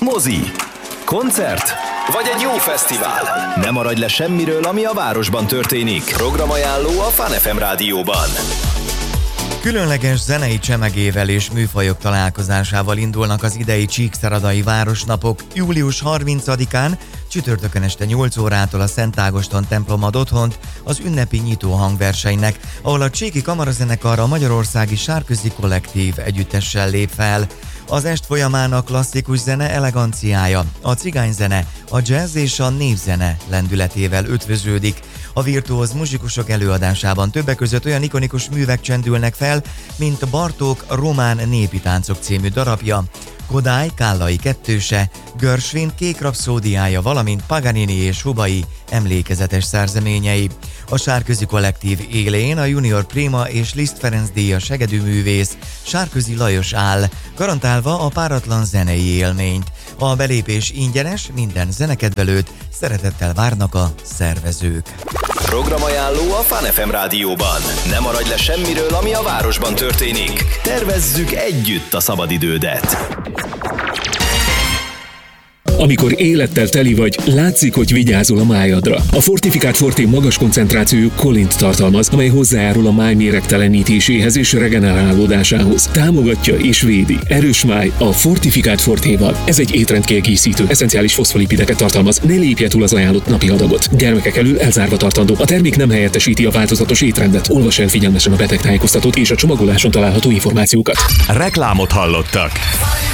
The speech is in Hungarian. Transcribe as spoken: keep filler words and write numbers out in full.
mozi, koncert vagy egy jó fesztivál. Ne maradj le semmiről, ami a városban történik. Programajánló a Fun ef em rádióban. Különleges zenei csemegével és műfajok találkozásával indulnak az idei Csíkszeredai Városnapok július harmincadikán, csütörtökön este nyolc órától a Szent Ágoston templom ad otthont az ünnepi nyitó hangversenynek, ahol a Csíki Kamarazenekar a magyarországi Sárközi Kollektív együttessel lép fel. Az est folyamán a klasszikus zene eleganciája, a cigányzene, a jazz és a népzene lendületével ötvöződik. A virtuóz muzsikusok előadásában többek között olyan ikonikus művek csendülnek fel, mint Bartók Román népi táncok című darabja, Kodály Kállai kettőse, Gershwin Kék rapszódiája, valamint Paganini és Hubai emlékezetes szerzeményei. A Sárközi Kollektív élén a Junior Prima és Liszt Ferenc díjas hegedűművész Sárközi Lajos áll, garantálva a páratlan zenei élményt. A belépés ingyenes, minden zenekedvelőt szeretettel várnak a szervezők. Programajánló a Fun ef em rádióban. Ne maradj le semmiről, ami a városban történik. Tervezzük együtt a szabadidődet. Amikor élettel teli vagy, látszik, hogy vigyázol a májadra. A Fortifikált Forté magas koncentrációjú kolint tartalmaz, amely hozzájárul a máj méregtelenítéséhez és regenerálódásához. Támogatja és védi. Erős máj a Fortifikált Fortéval. Ez egy étrendkiegészítő, eszenciális foszfolipideket tartalmaz, ne lépje túl az ajánlott napi adagot. Gyermekek elől elzárva tartandó. A termék nem helyettesíti a változatos étrendet. Olvass el figyelmesen a betegtájékoztatót és a csomagoláson található információkat. Reklámot hallottak.